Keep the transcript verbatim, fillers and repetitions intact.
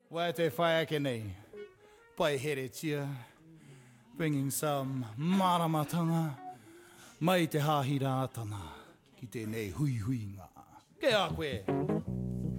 Wai te whai ake nei, pai here tia, bringing some maramatanga, mai te hāhira atana, ki tēnei hui hui ngā. Ke a koe!